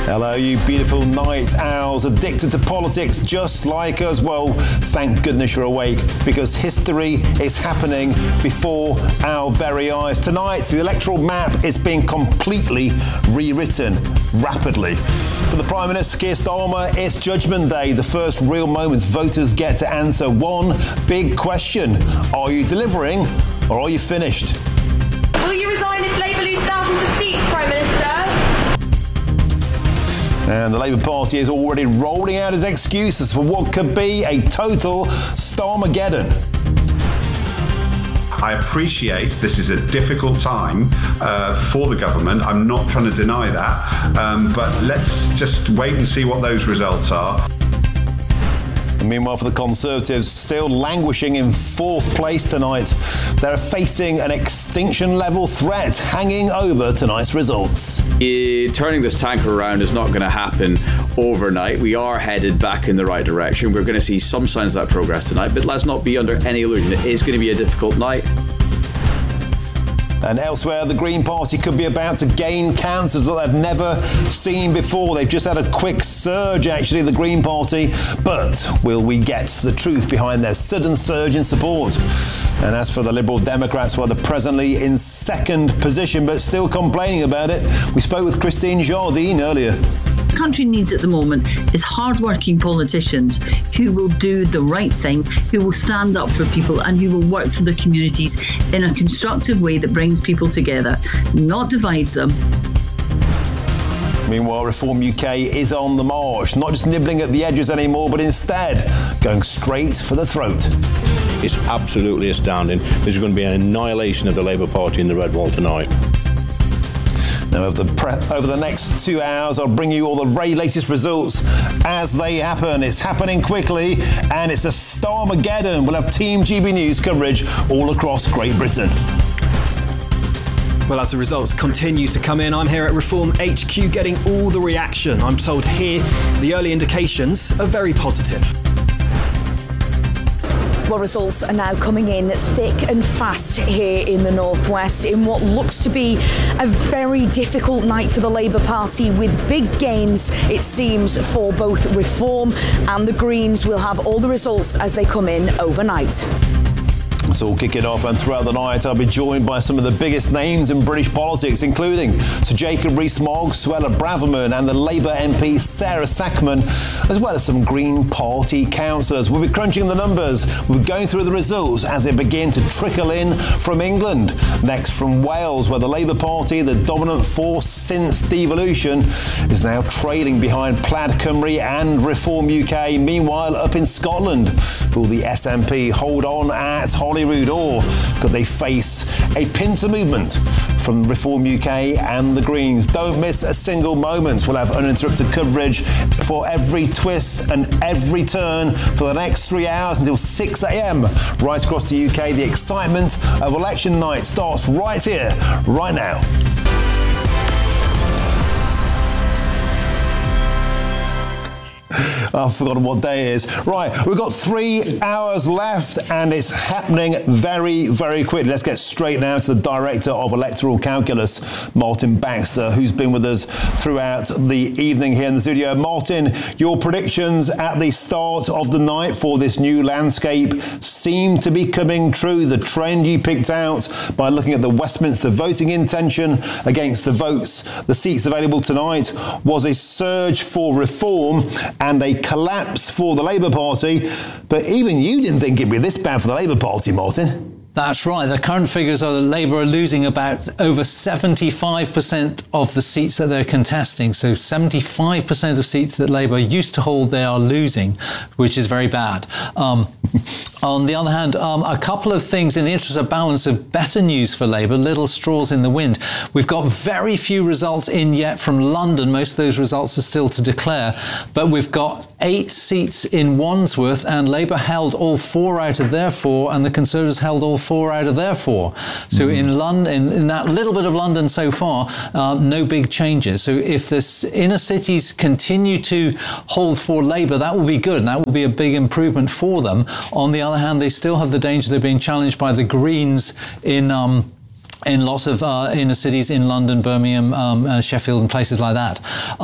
Hello, you beautiful night owls, addicted to politics just like us. Well, thank goodness you're awake, because history is happening before our very eyes. Tonight, the electoral map is being completely rewritten rapidly. For the Prime Minister, Keir Starmer, it's Judgment Day, the first real moments voters get to answer one big question. Are you delivering or are you finished? Will you resign if Labour lose thousands of seats, Prime Minister? And the Labour Party is already rolling out its excuses for what could be a total Starmageddon. I appreciate this is a difficult time for the government. I'm not trying to deny that. But let's just wait and see what those results are. And meanwhile, for the Conservatives, still languishing in fourth place tonight, they're facing an extinction-level threat hanging over tonight's results. Turning this tanker around is not going to happen overnight. We are headed back in the right direction. We're going to see some signs of that progress tonight, but let's not be under any illusion. It is going to be a difficult night. And elsewhere, the Green Party could be about to gain councils that they've never seen before. They've just had a quick surge, actually, the Green Party. But will we get the truth behind their sudden surge in support? And as for the Liberal Democrats, well, they're presently in second position, but still complaining about it. We spoke with Christine Jardine earlier. The country needs at the moment is hard-working politicians who will do the right thing, who will stand up for people and who will work for the communities in a constructive way that brings people together, not divides them. Meanwhile, Reform UK is on the march, not just nibbling at the edges anymore, but instead going straight for the throat. It's absolutely astounding. There's going to be an annihilation of the Labour Party in the Red Wall tonight. Now, over the next 2 hours, I'll bring you all the very latest results as they happen. It's happening quickly, and it's a Starmageddon. We'll have Team GB News coverage all across Great Britain. Well, as the results continue to come in, I'm here at Reform HQ getting all the reaction. I'm told here the early indications are very positive. Well, results are now coming in thick and fast here in the northwest in what looks to be a very difficult night for the Labour Party, with big gains, it seems, for both Reform and the Greens. We'll have all the results as they come in overnight. So we'll kick it off, and throughout the night I'll be joined by some of the biggest names in British politics, including Sir Jacob Rees-Mogg, Suella Braverman and the Labour MP Sarah Sackman, as well as some Green Party councillors. We'll be crunching the numbers, we'll be going through the results as they begin to trickle in from England. Next, from Wales, where the Labour Party, the dominant force since devolution, is now trailing behind Plaid Cymru and Reform UK. Meanwhile, up in Scotland, will the SNP hold on at Holyrood, or could they face a pincer movement from Reform UK and the Greens? Don't miss a single moment. We'll have uninterrupted coverage for every twist and every turn for the next 3 hours until 6 a.m. right across the UK. The excitement of election night starts right here, right now. I've forgotten what day it is. Right, we've got 3 hours left, and it's happening very, very quickly. Let's get straight now to the Director of Electoral Calculus, Martin Baxter, who's been with us throughout the evening here in the studio. Martin, your predictions at the start of the night for this new landscape seem to be coming true. The trend you picked out by looking at the Westminster voting intention against the votes, the seats available tonight, was a surge for Reform and a collapse for the Labour Party. But even you didn't think it'd be this bad for the Labour Party, Martin. That's right. The current figures are that Labour are losing about over 75% of the seats that they're contesting. So 75% of seats that Labour used to hold, they are losing, which is very bad. On the other hand, a couple of things in the interest of balance of better news for Labour, little straws in the wind. We've got very few results in yet from London. Most of those results are still to declare. But we've got 8 seats in Wandsworth, and Labour held all 4 out of their 4, and the Conservatives held all 4 out of their 4. So in London, in that little bit of London so far, no big changes. So if the inner cities continue to hold for Labour, that will be good, and that will be a big improvement for them. On the other hand, they still have the danger they're being challenged by the Greens in in lots of inner cities in London, Birmingham, Sheffield and places like that.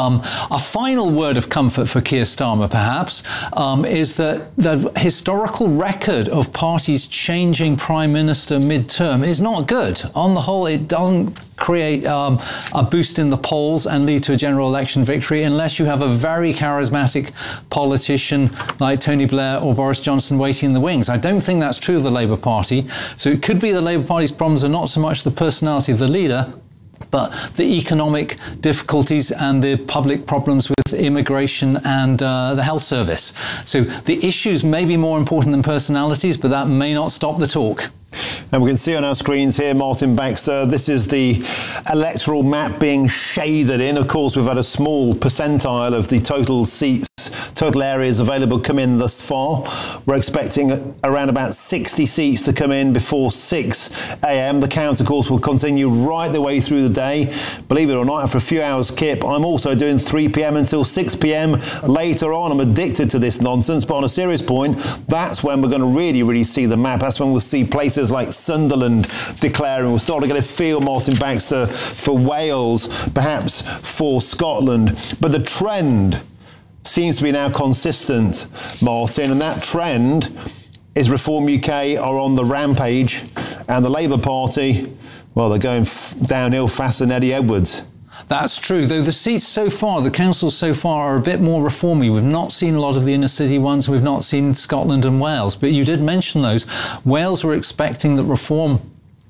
A final word of comfort for Keir Starmer, perhaps, is that the historical record of parties changing Prime Minister mid-term is not good. On the whole, it doesn't create a boost in the polls and lead to a general election victory unless you have a very charismatic politician like Tony Blair or Boris Johnson waiting in the wings. I don't think that's true of the Labour Party. So it could be the Labour Party's problems are not so much the personality of the leader, but the economic difficulties and the public problems with immigration and the health service. So the issues may be more important than personalities, but that may not stop the talk. And we can see on our screens here, Martin Baxter, this is the electoral map being shaded in. Of course, we've had a small percentile of the total seats, total areas available come in thus far. We're expecting around about 60 seats to come in before 6 a.m. The count, of course, will continue right the way through the day. Believe it or not, after a few hours kip, I'm also doing 3 p.m. until 6 p.m. later on. I'm addicted to this nonsense, but on a serious point, that's when we're going to really see the map. That's when we'll see places like Sunderland declaring. We'll start to get a feel, Martin Baxter, for Wales, perhaps for Scotland. But the trend seems to be now consistent, Martin, and that trend is Reform UK are on the rampage, and the Labour Party, well, they're going downhill faster than Eddie Edwards. That's true, though the seats so far, the councils so far, are a bit more reformy. We've not seen a lot of the inner city ones. We've not seen Scotland and Wales, but you did mention those. Wales were expecting that Reform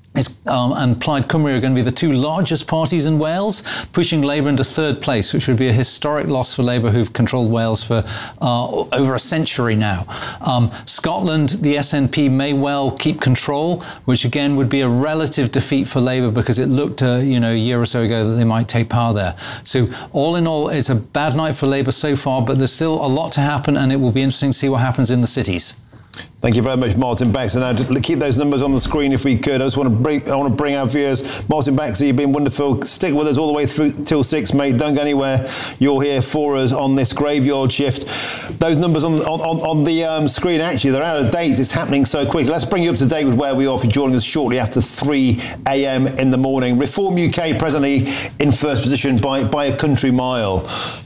and Plaid Cymru are going to be the two largest parties in Wales, pushing Labour into third place, which would be a historic loss for Labour, who've controlled Wales for over a century now. Scotland, the SNP may well keep control, which again would be a relative defeat for Labour because it looked a year or so ago that they might take power there. So all in all, it's a bad night for Labour so far, but there's still a lot to happen, and it will be interesting to see what happens in the cities. Thank you very much, Martin Baxter. Now, to keep those numbers on the screen if we could. I want to bring our viewers. Martin Baxter, you've been wonderful. Stick with us all the way through till 6, mate. Don't go anywhere. You're here for us on this graveyard shift. Those numbers on the screen, actually, they're out of date. It's happening so quickly. Let's bring you up to date with where we are if you're joining us shortly after 3 a.m. in the morning. Reform UK presently in first position by a country mile.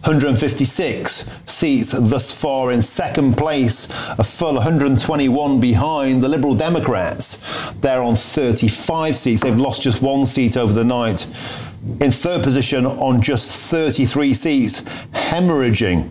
156 seats thus far. In second place, a full 121 behind the Liberal Democrats. They're on 35 seats. They've lost just 1 seat over the night. In third position on just 33 seats, hemorrhaging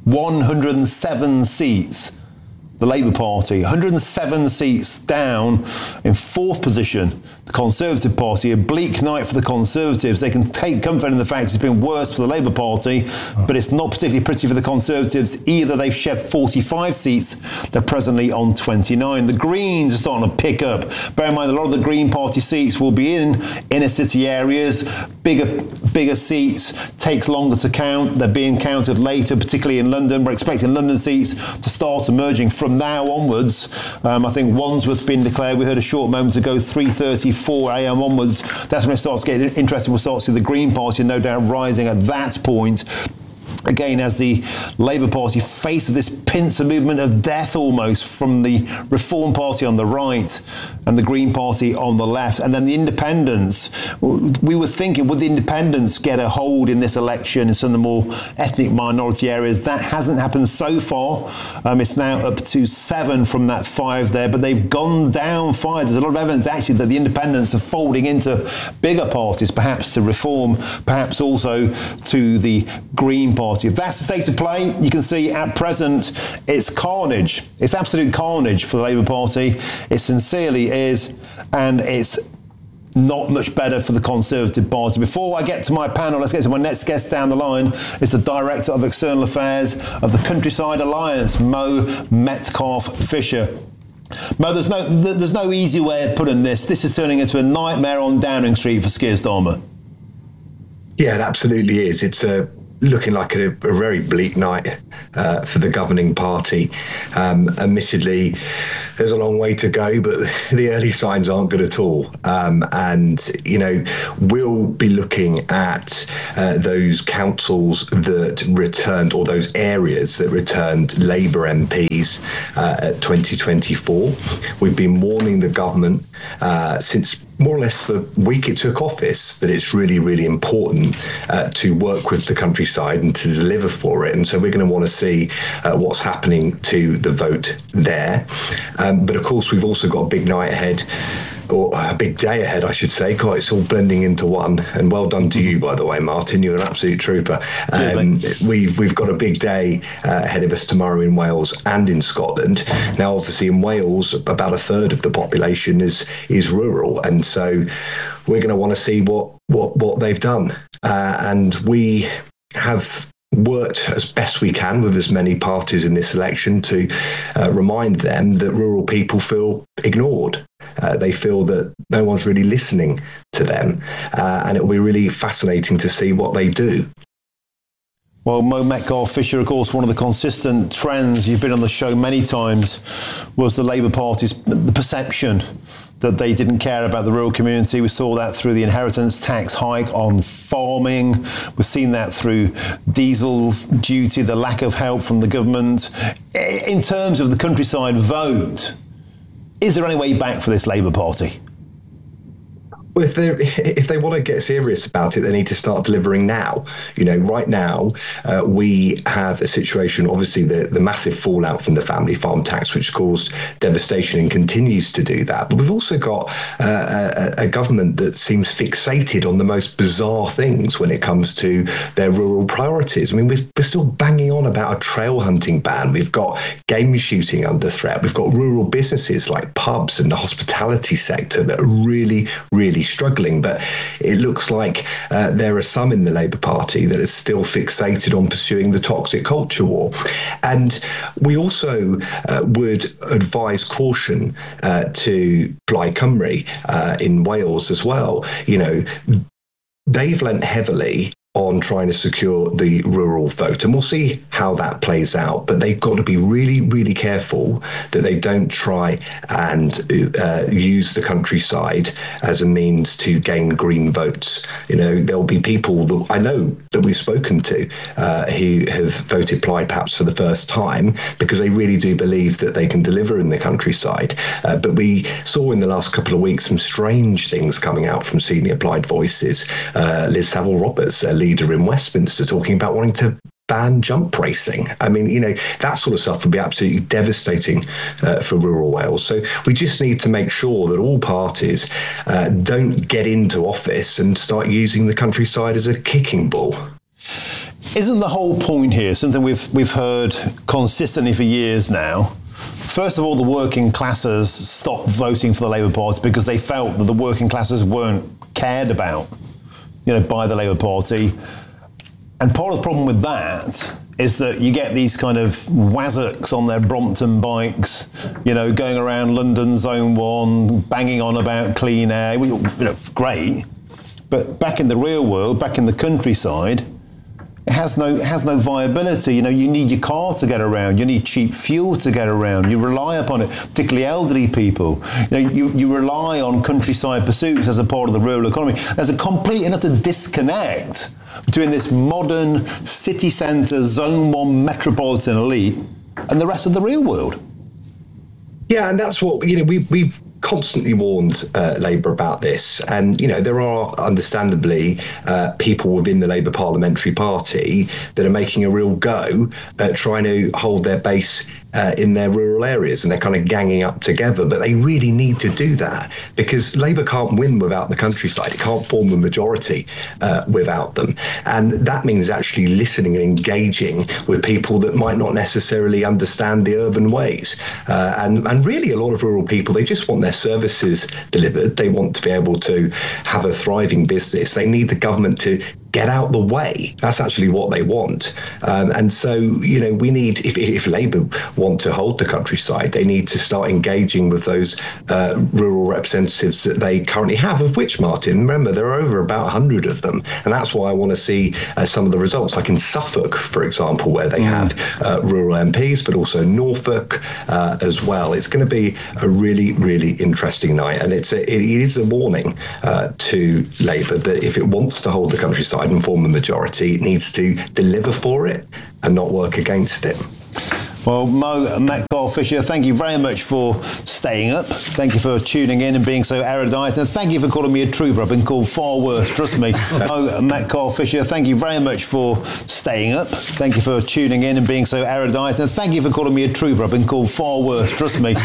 107 seats. The Labour Party, 107 seats down. In fourth position, the Conservative Party. A bleak night for the Conservatives. They can take comfort in the fact it's been worse for the Labour Party, but it's not particularly pretty for the Conservatives either. They've shed 45 seats. They're presently on 29. The Greens are starting to pick up. Bear in mind, a lot of the Green Party seats will be in inner city areas. Bigger seats, takes longer to count. They're being counted later, particularly in London. We're expecting London seats to start emerging from now onwards. I think Wandsworth's been declared. We heard a short moment ago, 3:34 a.m. onwards. That's when it starts getting interesting. We'll start to see the Green Party no doubt rising at that point. Again, as the Labour Party faces this pincer movement of death almost from the Reform Party on the right and the Green Party on the left. And then the Independents, we were thinking, would the Independents get a hold in this election in some of the more ethnic minority areas? That hasn't happened so far. It's now up to 7 from that 5 there, but they've gone down 5. There's a lot of evidence actually that the Independents are folding into bigger parties, perhaps to Reform, perhaps also to the Green Party. If that's the state of play, you can see at present it's carnage. It's absolute carnage for the Labour Party. It sincerely is, and it's not much better for the Conservative Party. Before I get to my panel, let's get to my next guest down the line. It's the Director of External Affairs of the Countryside Alliance, Mo Metcalfe-Fisher. Mo, there's no easy way of putting this. This is turning into a nightmare on Downing Street for Keir Starmer. Yeah, it absolutely is. It's looking like a very bleak night for the governing party. Admittedly, there's a long way to go, but the early signs aren't good at all. And, you know, we'll be looking at those councils that returned, or those areas that returned Labour MPs at 2024. We've been warning the government since more or less the week it took office that it's really, really important to work with the countryside and to deliver for it. And so we're going to want to see what's happening to the vote there. But of course, we've also got a big night ahead, or a big day ahead, I should say. God, it's all blending into one. And well done to you, by the way, Martin. You're an absolute trooper. We've got a big day ahead of us tomorrow in Wales and in Scotland. Now, obviously, in Wales, about a third of the population is rural, and so we're going to want to see what they've done. And we have worked as best we can with as many parties in this election to remind them that rural people feel ignored. They feel that no one's really listening to them, and it will be really fascinating to see what they do. Well, Mo Metcalfe-Fisher, of course, one of the consistent trends, you've been on the show many times, was the Labour Party's the perception that they didn't care about the rural community. We saw that through the inheritance tax hike on farming. We've seen that through diesel duty, the lack of help from the government. In terms of the countryside vote, is there any way back for this Labour Party? Well, if they want to get serious about it, they need to start delivering now. You know, right now, we have a situation, obviously, the massive fallout from the family farm tax, which caused devastation and continues to do that. But we've also got a government that seems fixated on the most bizarre things when it comes to their rural priorities. I mean, we're still banging on about a trail hunting ban. We've got game shooting under threat. We've got rural businesses like pubs and the hospitality sector that are really, really struggling, but it looks like there are some in the Labour Party that are still fixated on pursuing the toxic culture war. And we also would advise caution to Plaid Cymru in Wales as well. You know, they've lent heavily on trying to secure the rural vote, and we'll see how that plays out. But they've got to be really, really careful that they don't try and use the countryside as a means to gain green votes. You know, there'll be people that I know that we've spoken to who have voted Plaid perhaps for the first time because they really do believe that they can deliver in the countryside. But we saw in the last couple of weeks some strange things coming out from senior Plaid voices. Liz Saville-Roberts, leader in Westminster, talking about wanting to ban jump racing. I mean, you know, that sort of stuff would be absolutely devastating for rural Wales. So we just need to make sure that all parties don't get into office and start using the countryside as a kicking ball. Isn't the whole point here something we've heard consistently for years now? First of all, the working classes stopped voting for the Labour Party because they felt that the working classes weren't cared about, you know, by the Labour Party. And part of the problem with that is that you get these kind of wazzocks on their Brompton bikes, you know, going around London Zone 1, banging on about clean air. You know, great. But back in the real world, back in the countryside, it has no viability. You know, you need your car to get around. You need cheap fuel to get around. You rely upon it, particularly elderly people. You know, you rely on countryside pursuits as a part of the rural economy. There's a complete and utter disconnect between this modern city centre, Zone 1 metropolitan elite and the rest of the real world. Yeah, and that's what, you know, we've constantly warned Labour about this. And, you know, there are understandably people within the Labour Parliamentary Party that are making a real go at trying to hold their base in their rural areas, and they're kind of ganging up together. But they really need to do that because Labour can't win without the countryside. It can't form a majority without them. And that means actually listening and engaging with people that might not necessarily understand the urban ways. And really a lot of rural people, they just want their services delivered. They want to be able to have a thriving business. They need the government to get out the way. That's actually what they want. And so, we need, if Labour want to hold the countryside, they need to start engaging with those rural representatives that they currently have, of which, Martin, remember, there are over about 100 of them. And that's why I want to see some of the results, like in Suffolk, for example, where they have rural MPs, but also Norfolk as well. It's going to be a really, really interesting night. And it is a warning to Labour that if it wants to hold the countryside and form a majority, it needs to deliver for it and not work against it. Well, Mo Metcalfe-Fisher, thank you very much for staying up. Thank you for tuning in and being so erudite. And thank you for calling me a trooper. I've been called far worse, trust me. Mo Metcalfe-Fisher, thank you very much for staying up. Thank you for tuning in and being so erudite. And thank you for calling me a trooper. I've been called far worse, trust me.